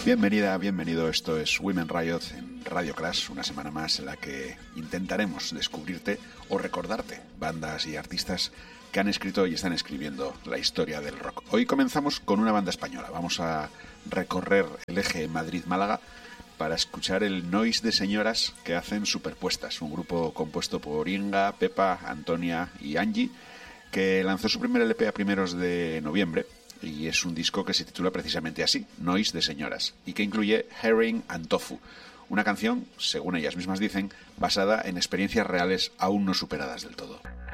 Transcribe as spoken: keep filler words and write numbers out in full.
Bienvenida, bienvenido. Esto es Women Riot en Radio Crash, una semana más en la que intentaremos descubrirte o recordarte bandas y artistas que han escrito y están escribiendo la historia del rock. Hoy comenzamos con una banda española. Vamos a recorrer el eje Madrid-Málaga para escuchar el Noise de Señoras que hacen Superpuestas, un grupo compuesto por Inga, Pepa, Antonia y Angie, que lanzó su primer L P a primeros de noviembre. Y es un disco que se titula precisamente así, Noise de Señoras, y que incluye Herring and Tofu, una canción, según ellas mismas dicen, basada en experiencias reales aún no superadas del todo.